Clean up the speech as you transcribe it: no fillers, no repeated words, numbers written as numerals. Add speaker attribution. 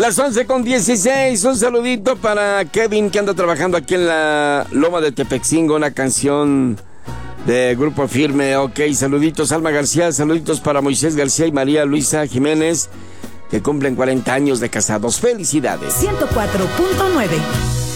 Speaker 1: Las 11:16, un saludito para Kevin que anda trabajando aquí en la Loma de Tepexingo, una canción de Grupo Firme. Ok, saluditos Alma García, saluditos para Moisés García y María Luisa Jiménez, que cumplen 40 años de casados. Felicidades.
Speaker 2: 104.9